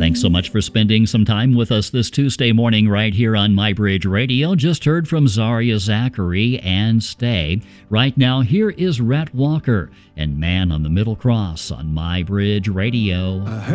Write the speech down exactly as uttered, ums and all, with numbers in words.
Thanks so much for spending some time with us this Tuesday morning right here on MyBridge Radio. Just heard from Zaria Zachary and Stay. Right now, here is Rhett Walker and Man on the Middle Cross on MyBridge Radio.